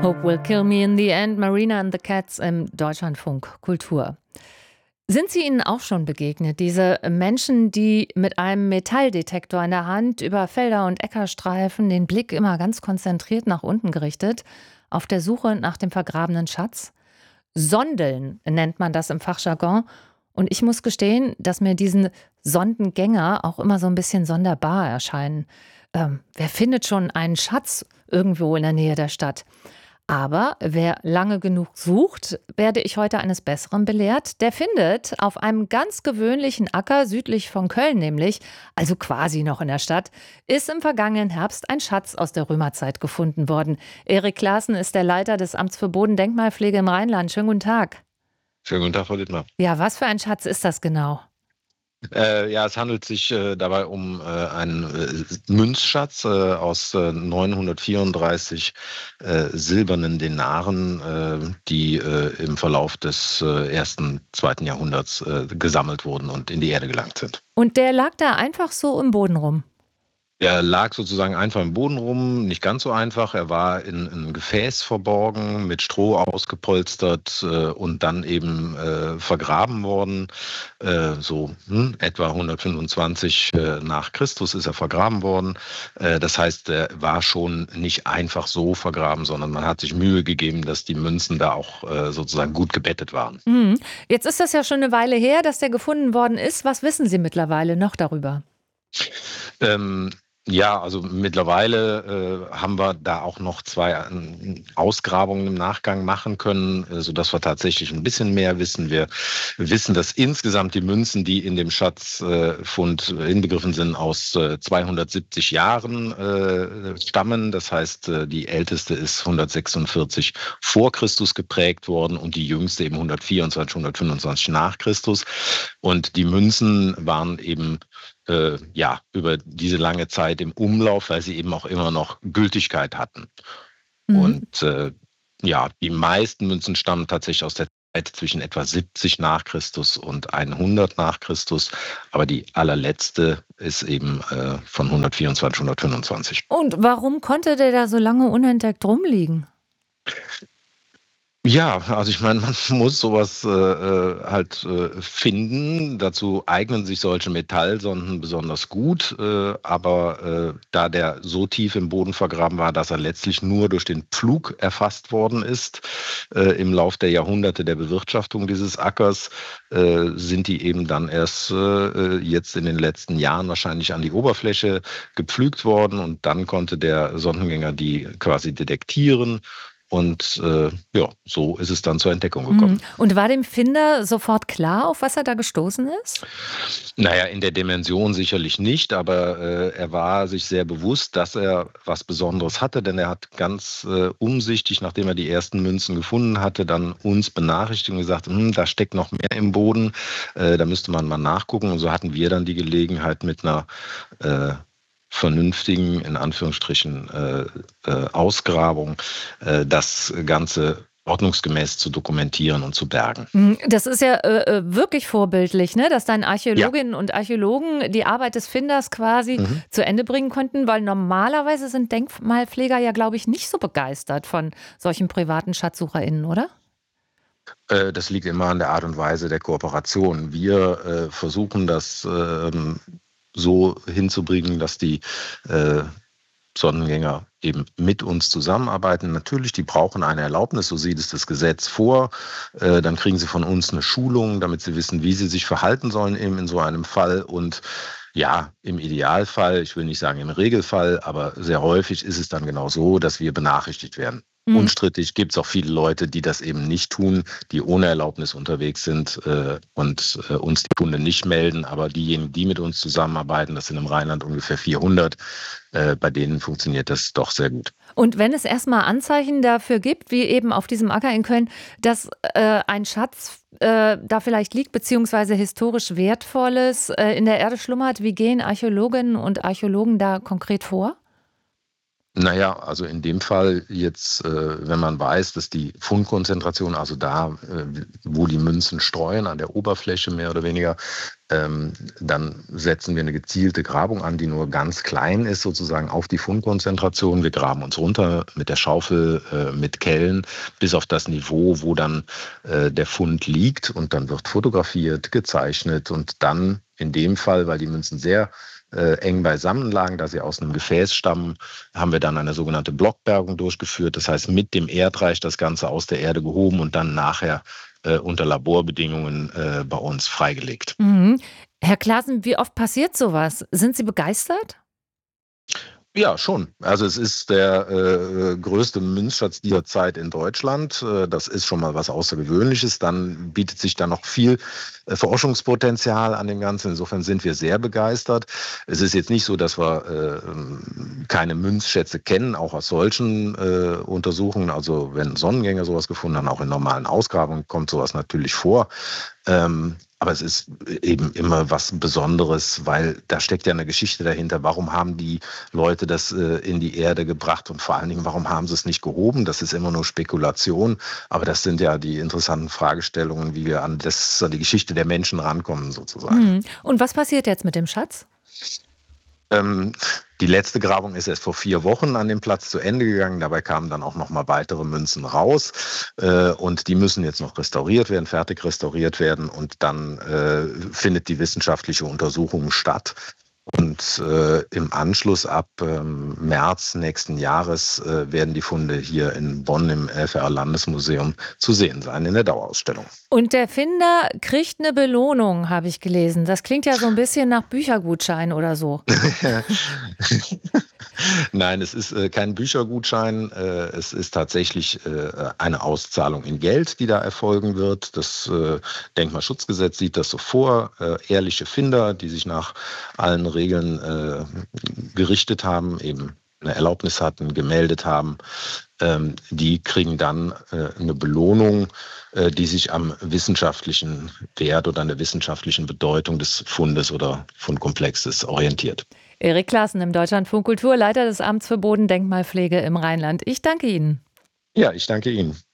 Hope Will Kill Me in the End, Marina and the Cats im Deutschlandfunk Kultur. Sind Sie ihnen auch schon begegnet, diese Menschen, die mit einem Metalldetektor in der Hand über Felder und Äcker streifen, den Blick immer ganz konzentriert nach unten gerichtet, auf der Suche nach dem vergrabenen Schatz? Sondeln nennt man das im Fachjargon. Und ich muss gestehen, dass mir diesen Sondengänger auch immer so ein bisschen sonderbar erscheinen. Wer findet schon einen Schatz irgendwo in der Nähe der Stadt? Aber wer lange genug sucht, werde ich heute eines Besseren belehrt. Der findet auf einem ganz gewöhnlichen Acker südlich von Köln nämlich, also quasi noch in der Stadt, ist im vergangenen Herbst ein Schatz aus der Römerzeit gefunden worden. Erik Klaassen ist der Leiter des Amts für Bodendenkmalpflege im Rheinland. Schönen guten Tag. Schönen guten Tag, Frau Dittmar. Ja, was für ein Schatz ist das genau? Ja, es handelt sich dabei um einen Münzschatz aus 934 silbernen Denaren, die im Verlauf des zweiten Jahrhunderts gesammelt wurden und in die Erde gelangt sind. Und der lag da einfach so im Boden rum? Er lag sozusagen einfach im Boden rum, nicht ganz so einfach. Er war in einem Gefäß verborgen, mit Stroh ausgepolstert und dann eben vergraben worden. Etwa 125 nach Christus ist er vergraben worden. Das heißt, er war schon nicht einfach so vergraben, sondern man hat sich Mühe gegeben, dass die Münzen da auch sozusagen gut gebettet waren. Mhm. Jetzt ist das ja schon eine Weile her, dass der gefunden worden ist. Was wissen Sie mittlerweile noch darüber? Ja, also mittlerweile haben wir da auch noch 2 Ausgrabungen im Nachgang machen können, sodass wir tatsächlich ein bisschen mehr wissen. Wir wissen, dass insgesamt die Münzen, die in dem Schatzfund inbegriffen sind, aus 270 Jahren stammen. Das heißt, die älteste ist 146 vor Christus geprägt worden und die jüngste eben 124, 125 nach Christus. Und die Münzen waren eben über diese lange Zeit im Umlauf, weil sie eben auch immer noch Gültigkeit hatten. Mhm. Und die meisten Münzen stammen tatsächlich aus der Zeit zwischen etwa 70 nach Christus und 100 nach Christus. Aber die allerletzte ist eben von 124, 125. Und warum konnte der da so lange unentdeckt rumliegen? Ja, also ich meine, man muss sowas finden. Dazu eignen sich solche Metallsonden besonders gut. Aber da der so tief im Boden vergraben war, dass er letztlich nur durch den Pflug erfasst worden ist, im Lauf der Jahrhunderte der Bewirtschaftung dieses Ackers, sind die eben dann erst jetzt in den letzten Jahren wahrscheinlich an die Oberfläche gepflügt worden. Und dann konnte der Sondengänger die quasi detektieren. Und so ist es dann zur Entdeckung gekommen. Und war dem Finder sofort klar, auf was er da gestoßen ist? Naja, in der Dimension sicherlich nicht, aber er war sich sehr bewusst, dass er was Besonderes hatte, denn er hat ganz umsichtig, nachdem er die ersten Münzen gefunden hatte, dann uns benachrichtigt und gesagt, da steckt noch mehr im Boden, da müsste man mal nachgucken. Und so hatten wir dann die Gelegenheit mit einer vernünftigen, in Anführungsstrichen, Ausgrabung, das Ganze ordnungsgemäß zu dokumentieren und zu bergen. Das ist ja wirklich vorbildlich, ne? Dass dann Archäologinnen und Archäologen die Arbeit des Finders quasi zu Ende bringen konnten, weil normalerweise sind Denkmalpfleger ja, glaube ich, nicht so begeistert von solchen privaten SchatzsucherInnen, oder? Das liegt immer an der Art und Weise der Kooperation. Wir versuchen das so hinzubringen, dass die Sondengänger eben mit uns zusammenarbeiten. Natürlich, die brauchen eine Erlaubnis, so sieht es das Gesetz vor. Dann kriegen sie von uns eine Schulung, damit sie wissen, wie sie sich verhalten sollen eben in so einem Fall. Und ja, im Idealfall, ich will nicht sagen im Regelfall, aber sehr häufig ist es dann genau so, dass wir benachrichtigt werden. Unstrittig gibt es auch viele Leute, die das eben nicht tun, die ohne Erlaubnis unterwegs sind und uns die Funde nicht melden. Aber diejenigen, die mit uns zusammenarbeiten, das sind im Rheinland ungefähr 400, bei denen funktioniert das doch sehr gut. Und wenn es erstmal Anzeichen dafür gibt, wie eben auf diesem Acker in Köln, dass ein Schatz da vielleicht liegt, beziehungsweise historisch Wertvolles in der Erde schlummert, wie gehen Archäologinnen und Archäologen da konkret vor? Naja, also in dem Fall jetzt, wenn man weiß, dass die Fundkonzentration, also da, wo die Münzen streuen, an der Oberfläche mehr oder weniger, dann setzen wir eine gezielte Grabung an, die nur ganz klein ist, sozusagen auf die Fundkonzentration. Wir graben uns runter mit der Schaufel, mit Kellen, bis auf das Niveau, wo dann der Fund liegt. Und dann wird fotografiert, gezeichnet und dann in dem Fall, weil die Münzen sehr eng beisammen lagen, da sie aus einem Gefäß stammen, haben wir dann eine sogenannte Blockbergung durchgeführt. Das heißt, mit dem Erdreich das Ganze aus der Erde gehoben und dann nachher unter Laborbedingungen bei uns freigelegt. Mhm. Herr Klaassen, wie oft passiert sowas? Sind Sie begeistert? Ja, schon. Also es ist der größte Münzschatz dieser Zeit in Deutschland. Das ist schon mal was Außergewöhnliches. Dann bietet sich da noch viel Forschungspotenzial an dem Ganzen. Insofern sind wir sehr begeistert. Es ist jetzt nicht so, dass wir keine Münzschätze kennen, auch aus solchen Untersuchungen. Also wenn Sonnengänger sowas gefunden haben, auch in normalen Ausgrabungen kommt sowas natürlich vor. Aber es ist eben immer was Besonderes, weil da steckt ja eine Geschichte dahinter. Warum haben die Leute das in die Erde gebracht und vor allen Dingen, warum haben sie es nicht gehoben? Das ist immer nur Spekulation. Aber das sind ja die interessanten Fragestellungen, wie wir an die Geschichte der Menschen rankommen, sozusagen. Mhm. Und was passiert jetzt mit dem Schatz? Ähm, Die letzte Grabung ist erst vor 4 Wochen an dem Platz zu Ende gegangen. Dabei kamen dann auch noch mal weitere Münzen raus. Und die müssen jetzt noch restauriert werden, fertig restauriert werden. Und dann findet die wissenschaftliche Untersuchung statt. Und im Anschluss ab März nächsten Jahres werden die Funde hier in Bonn im LFR-Landesmuseum zu sehen sein in der Dauerausstellung. Und der Finder kriegt eine Belohnung, habe ich gelesen. Das klingt ja so ein bisschen nach Büchergutschein oder so. Nein, es ist kein Büchergutschein. Es ist tatsächlich eine Auszahlung in Geld, die da erfolgen wird. Das Denkmalschutzgesetz sieht das so vor. Ehrliche Finder, die sich nach allen Regeln gerichtet haben, eben eine Erlaubnis hatten, gemeldet haben, die kriegen dann eine Belohnung, die sich am wissenschaftlichen Wert oder an der wissenschaftlichen Bedeutung des Fundes oder Fundkomplexes orientiert. Erik Klaassen im Deutschlandfunk Kultur, Leiter des Amts für Bodendenkmalpflege im Rheinland. Ich danke Ihnen. Ja, ich danke Ihnen.